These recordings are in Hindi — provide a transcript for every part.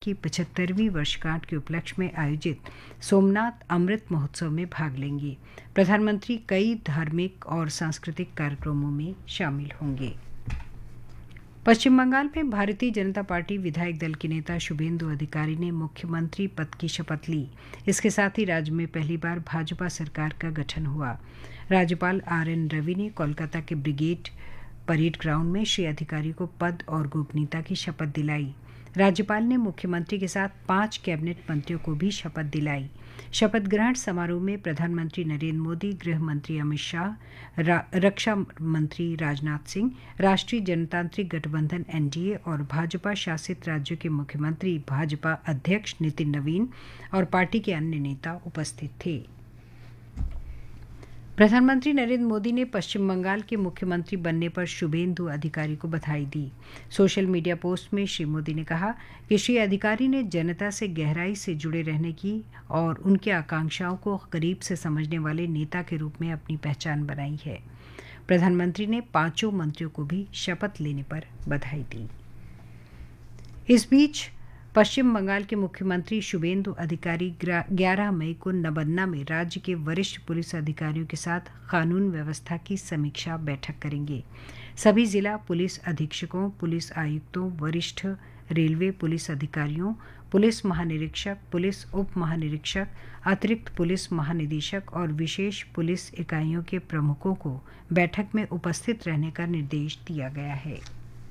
की 75वीं वर्षगांठ के उपलक्ष्य में आयोजित सोमनाथ अमृत महोत्सव में भाग लेंगे। प्रधानमंत्री कई धार्मिक और सांस्कृतिक कार्यक्रमों में शामिल होंगे। पश्चिम बंगाल में भारतीय जनता पार्टी विधायक दल के नेता शुभेंदु अधिकारी ने मुख्यमंत्री पद की शपथ ली। इसके साथ ही राज्य में पहली बार भाजपा सरकार का गठन हुआ। राज्यपाल RN रवि ने कोलकाता के ब्रिगेड परेड ग्राउंड में श्री अधिकारी को पद और गोपनीयता की शपथ दिलाई। राज्यपाल ने मुख्यमंत्री के साथ 5 कैबिनेट मंत्रियों को भी शपथ दिलाई। शपथ ग्रहण समारोह में प्रधानमंत्री नरेंद्र मोदी, गृह मंत्री अमित शाह, रक्षा मंत्री राजनाथ सिंह, राष्ट्रीय जनतांत्रिक गठबंधन NDA और भाजपा शासित राज्यों के मुख्यमंत्री, भाजपा अध्यक्ष नितिन नवीन और पार्टी के अन्य नेता उपस्थित थे। प्रधानमंत्री नरेंद्र मोदी ने पश्चिम बंगाल के मुख्यमंत्री बनने पर शुभेंदु अधिकारी को बधाई दी। सोशल मीडिया पोस्ट में श्री मोदी ने कहा कि श्री अधिकारी ने जनता से गहराई से जुड़े रहने की और उनकी आकांक्षाओं को करीब से समझने वाले नेता के रूप में अपनी पहचान बनाई है। प्रधानमंत्री ने 5 मंत्रियों को भी शपथ लेने पर बधाई दी। इस बीच पश्चिम बंगाल के मुख्यमंत्री शुभेंदु अधिकारी 11 मई को नबन्ना में राज्य के वरिष्ठ पुलिस अधिकारियों के साथ कानून व्यवस्था की समीक्षा बैठक करेंगे। सभी जिला पुलिस अधीक्षकों, पुलिस आयुक्तों, वरिष्ठ रेलवे पुलिस अधिकारियों, पुलिस महानिरीक्षक, पुलिस उप महानिरीक्षक, अतिरिक्त पुलिस महानिदेशक और विशेष पुलिस इकाइयों के प्रमुखों को बैठक में उपस्थित रहने का निर्देश दिया गया है।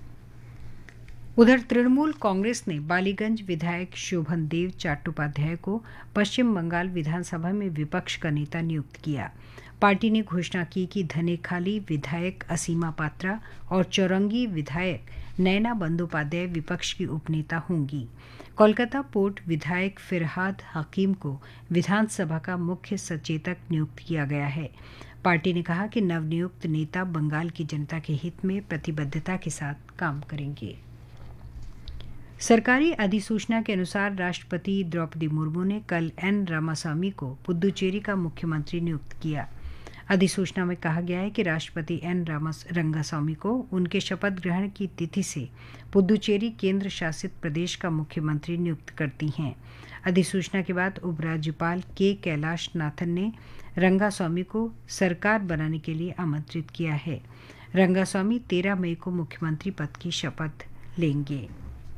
उधर तृणमूल कांग्रेस ने बालीगंज विधायक शोभन देव चट्टोपाध्याय को पश्चिम बंगाल विधानसभा में विपक्ष का नेता नियुक्त किया। पार्टी ने घोषणा की कि धनेखाली विधायक असीमा पात्रा और चौरंगी विधायक नैना बंदोपाध्याय विपक्ष की उपनेता होंगी। कोलकाता पोर्ट विधायक फिरहाद हकीम को विधानसभा का मुख्य सचेतक नियुक्त किया गया है। पार्टी ने कहा कि नवनियुक्त नेता बंगाल की जनता के हित में प्रतिबद्धता के साथ काम करेंगे। सरकारी अधिसूचना के अनुसार राष्ट्रपति द्रौपदी मुर्मू ने कल N रामास्वामी को पुदुचेरी का मुख्यमंत्री नियुक्त किया। अधिसूचना में कहा गया है कि राष्ट्रपति N रंगास्वामी को उनके शपथ ग्रहण की तिथि से पुदुचेरी केंद्र शासित प्रदेश का मुख्यमंत्री नियुक्त करती हैं। अधिसूचना के बाद उपराज्यपाल K कैलाश नाथन ने रंगास्वामी को सरकार बनाने के लिए आमंत्रित किया है। रंगास्वामी 13 मई को मुख्यमंत्री पद की शपथ लेंगे।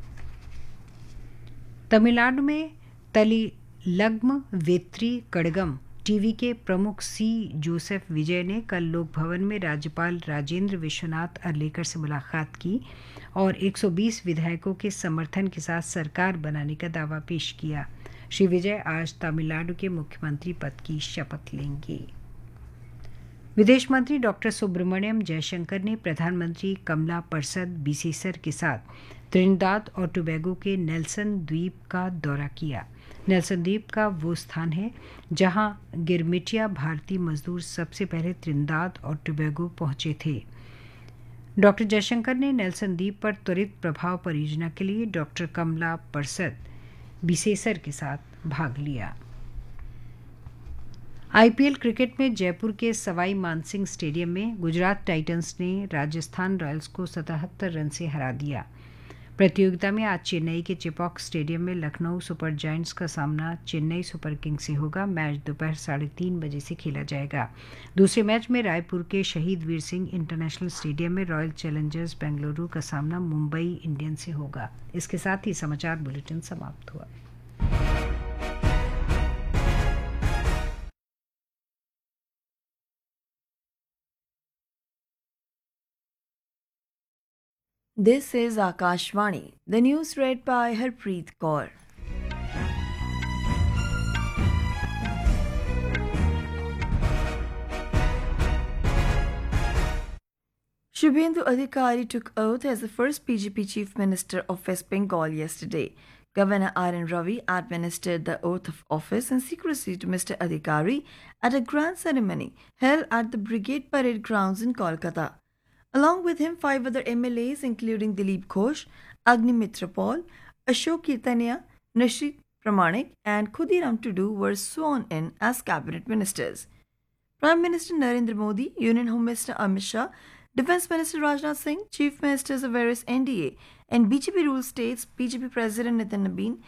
तमिलनाडु में तलिलग्म वेत्री कड़गम टीवी के प्रमुख C जोसेफ विजय ने कल लोक भवन में राज्यपाल राजेंद्र विश्वनाथ अर्लेकर से मुलाकात की और 120 विधायकों के समर्थन के साथ सरकार बनाने का दावा पेश किया। श्री विजय आज तमिलनाडु के मुख्यमंत्री पद की शपथ लेंगे। विदेश मंत्री डॉक्टर सुब्रमण्यम जयशंकर ने प्रधानमंत्री कमला परसद बिसेसर के साथ त्रिनिदाद और टोबैगो के नेल्सन द्वीप का दौरा किया। नेल्सन द्वीप का वो स्थान है जहां गिरमिटिया भारतीय मजदूर सबसे पहले त्रिनिदाद और टोबैगो पहुंचे थे। डॉक्टर जयशंकर ने नेल्सन द्वीप पर त्वरित प्रभाव परियोजना के लिए डॉक्टर कमला परसद बिसेसर के साथ भाग लिया। IPL क्रिकेट में जयपुर के सवाई मानसिंह स्टेडियम में गुजरात टाइटंस ने राजस्थान रॉयल्स को 77 रन से हरा दिया। प्रतियोगिता में आज चेन्नई के चिपॉक स्टेडियम में लखनऊ सुपर जायंट्स का सामना चेन्नई सुपर किंग्स से होगा। मैच दोपहर 3:30 बजे से खेला जाएगा। दूसरे मैच में रायपुर के शहीद वीर सिंह इंटरनेशनल स्टेडियम में रॉयल चैलेंजर्स बेंगलुरु का सामना मुंबई इंडियंस से होगा। इसके साथ ही समाचार बुलेटिन समाप्त हुआ। This is Akashvani. The news read by Harpreet Kaur. Shubhendu Adhikari took oath as the first BJP Chief Minister of West Bengal yesterday. Governor RN Ravi administered the oath of office in secrecy to Mr. Adhikari at a grand ceremony held at the Brigade Parade Grounds in Kolkata. Along with him, 5 other MLAs including Dilip Ghosh, Agni Mitra Paul, Ashok Kirtania, Nashid Pramanik and Khudiram Tudu were sworn in as cabinet ministers. Prime Minister Narendra Modi, Union Home Minister Amit Shah, Defence Minister Rajnath Singh, Chief Ministers of various NDA and BJP ruled states, BJP President Nitin Nabin